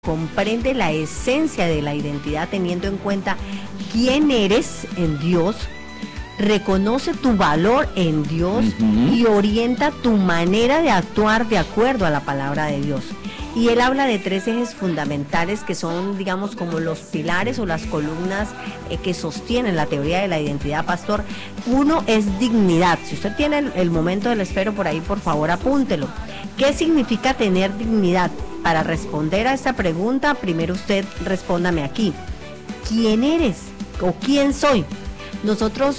comprende la esencia de la identidad teniendo en cuenta quién eres en Dios, reconoce tu valor en Dios y orienta tu manera de actuar de acuerdo a la palabra de Dios. Y él habla de 3 ejes fundamentales que son, digamos, como los pilares o las columnas que sostienen la teoría de la identidad, pastor. Uno es dignidad. Si usted tiene el momento del esfero por ahí, por favor, apúntelo. ¿Qué significa tener dignidad? Para responder a esta pregunta, primero usted respóndame aquí. ¿Quién eres o quién soy? Nosotros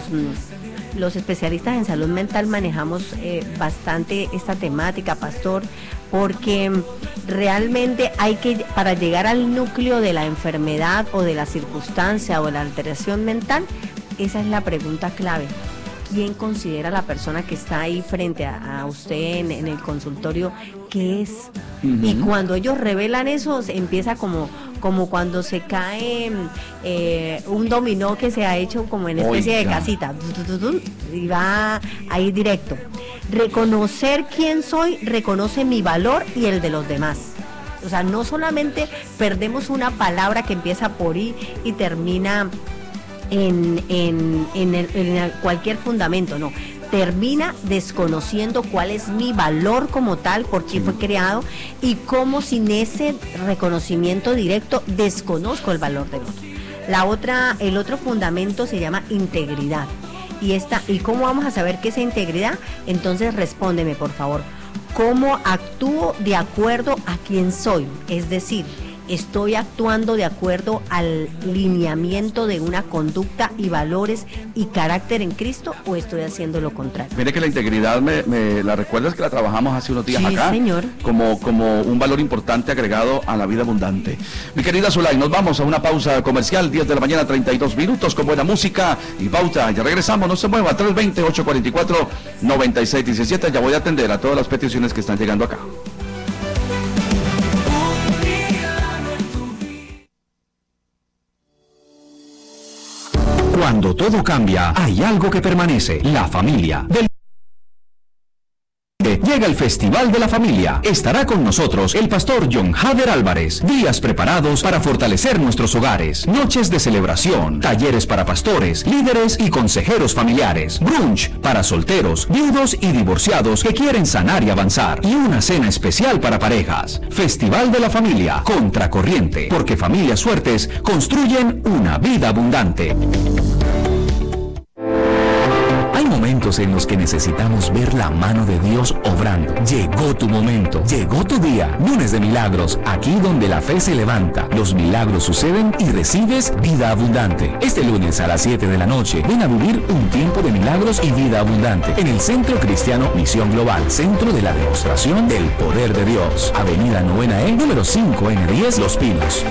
los especialistas en salud mental manejamos bastante esta temática, pastor, porque realmente para llegar al núcleo de la enfermedad o de la circunstancia o de la alteración mental, esa es la pregunta clave. ¿Quién considera la persona que está ahí frente a usted en el consultorio qué es? Y cuando ellos revelan eso, empieza como cuando se cae un dominó que se ha hecho como en especie de casita, y va ahí directo. Reconocer quién soy, reconoce mi valor y el de los demás. O sea, no solamente perdemos una palabra que empieza por I y termina en cualquier fundamento, no. Termina desconociendo cuál es mi valor como tal, por qué fue creado y cómo sin ese reconocimiento directo desconozco el valor del otro. El otro fundamento se llama integridad. ¿Y cómo vamos a saber qué es integridad? Entonces respóndeme, por favor. ¿Cómo actúo de acuerdo a quién soy? Es decir, ¿estoy actuando de acuerdo al lineamiento de una conducta y valores y carácter en Cristo o estoy haciendo lo contrario? Mire que la integridad me la recuerdas que la trabajamos hace unos días acá. Sí, señor. Como un valor importante agregado a la vida abundante. Mi querida Zulay, nos vamos a una pausa comercial, 10 de la mañana, 32 minutos, con buena música y pauta. Ya regresamos, no se mueva, 320-844-9617. Ya voy a atender a todas las peticiones que están llegando acá. Cuando todo cambia, hay algo que permanece, la familia. Llega el Festival de la Familia. Estará con nosotros el pastor John Hader Álvarez. Días preparados para fortalecer nuestros hogares. Noches de celebración, talleres para pastores, líderes y consejeros familiares. Brunch para solteros, viudos y divorciados que quieren sanar y avanzar. Y una cena especial para parejas. Festival de la Familia, contracorriente. Porque familias fuertes construyen una vida abundante. Hay momentos en los que necesitamos ver la mano de Dios obrando. Llegó tu momento, llegó tu día. Lunes de Milagros, aquí donde la fe se levanta. Los milagros suceden y recibes vida abundante. Este lunes a las 7 de la noche, ven a vivir un tiempo de milagros y vida abundante en el Centro Cristiano Misión Global, centro de la demostración del poder de Dios. Avenida 9E, número 5N10, Los Pinos.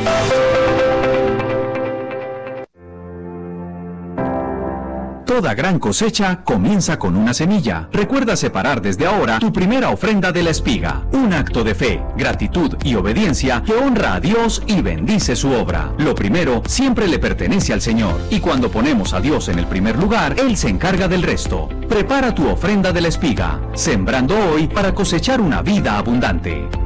Toda gran cosecha comienza con una semilla. Recuerda separar desde ahora tu primera ofrenda de la espiga. Un acto de fe, gratitud y obediencia que honra a Dios y bendice su obra. Lo primero siempre le pertenece al Señor. Y cuando ponemos a Dios en el primer lugar, Él se encarga del resto. Prepara tu ofrenda de la espiga, sembrando hoy para cosechar una vida abundante.